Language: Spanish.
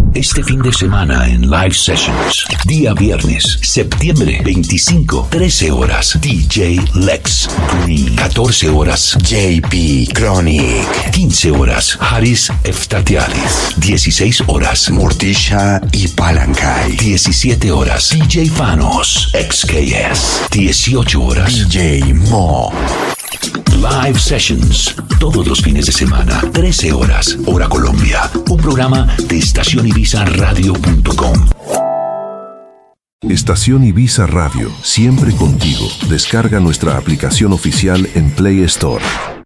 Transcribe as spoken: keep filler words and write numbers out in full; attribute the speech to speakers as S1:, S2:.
S1: Este fin de semana en Live Sessions. Día viernes, septiembre veinticinco, trece horas. D J Lex Green. catorce horas. J P Chronic. quince horas. Haris Eftatialis. dieciséis horas. Mortisha y Palancay. diecisiete horas. D J Fanos. X K S. dieciocho horas. D J Mo. Live Sessions, todos los fines de semana, trece horas, hora Colombia. Un programa de Estación Ibiza Radio punto com.
S2: Estación Ibiza Radio, siempre contigo. Descarga nuestra aplicación oficial en Play Store.